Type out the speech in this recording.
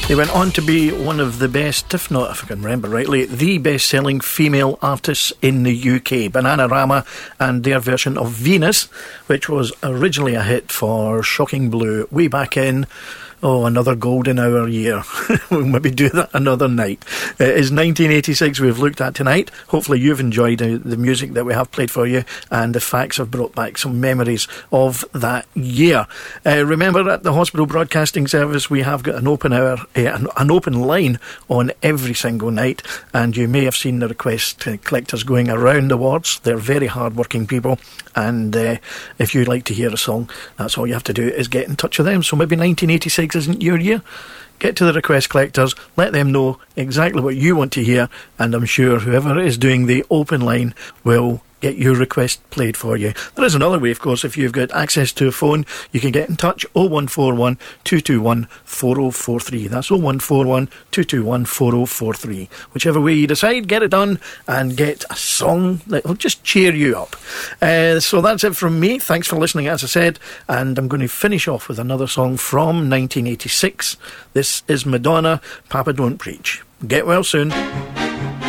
They went on to be one of the best, if not, if I can remember rightly, the best-selling female artists in the UK. Bananarama and their version of Venus, which was originally a hit for Shocking Blue way back in... another golden hour year. We'll maybe do that another night. It is 1986 we've looked at tonight. Hopefully you've enjoyed the music that we have played for you, and the facts have brought back some memories of that year. Remember, at the Hospital Broadcasting Service, we have got an open hour, an open line on every single night, and you may have seen the request collectors going around the wards. They're very hard-working people, and if you'd like to hear a song, that's all you have to do is get in touch with them. So maybe 1986 isn't your year. Get to the request collectors, let them know exactly what you want to hear, and I'm sure whoever is doing the open line will get your request played for you. There is another way, of course. If you've got access to a phone, you can get in touch. 0141 221 4043. That's 0141 221 4043. Whichever way you decide, get it done and get a song that will just cheer you up. So that's it from me. Thanks for listening, as I said, and I'm going to finish off with another song from 1986. This is Madonna, Papa Don't Preach. Get well soon.